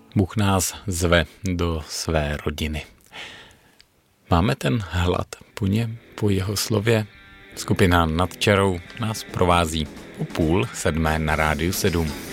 Bůh nás zve do své rodiny. Máme ten hlad po jeho slově? Skupina Nad čarou nás provází o 6:30 na Rádiu 7.